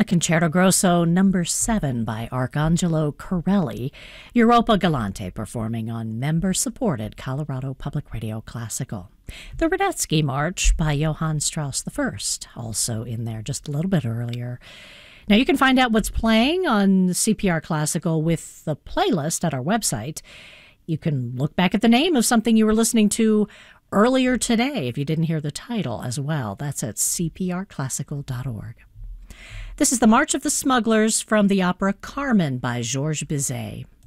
Concerto Grosso Number 7 by Arcangelo Corelli, Europa Galante performing on member-supported Colorado Public Radio Classical. The Radetzky March by Johann Strauss I, also in there just a little bit earlier. Now you can find out what's playing on CPR Classical with the playlist at our website. You can look back at the name of something you were listening to earlier today if you didn't hear the title as well. That's at cprclassical.org. This is the March of the Smugglers from the opera Carmen by Georges Bizet.